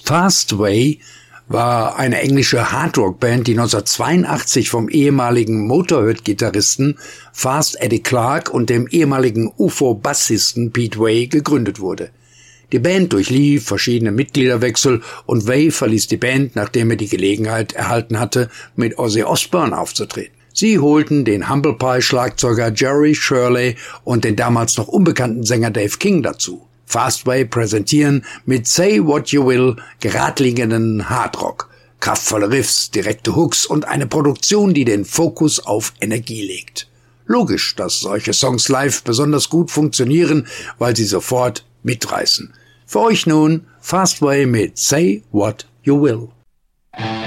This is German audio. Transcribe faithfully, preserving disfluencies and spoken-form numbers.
Fastway war eine englische Hardrock-Band, die neunzehnhundertzweiundachtzig vom ehemaligen Motorhead-Gitarristen Fast Eddie Clarke und dem ehemaligen U F O-Bassisten Pete Way gegründet wurde. Die Band durchlief verschiedene Mitgliederwechsel und Way verließ die Band, nachdem er die Gelegenheit erhalten hatte, mit Ozzy Osbourne aufzutreten. Sie holten den Humble Pie-Schlagzeuger Jerry Shirley und den damals noch unbekannten Sänger Dave King dazu. Fastway präsentieren mit Say What You Will geradlinigen Hardrock, kraftvolle Riffs, direkte Hooks und eine Produktion, die den Fokus auf Energie legt. Logisch, dass solche Songs live besonders gut funktionieren, weil sie sofort mitreißen. Für euch nun Fastway mit Say What You Will.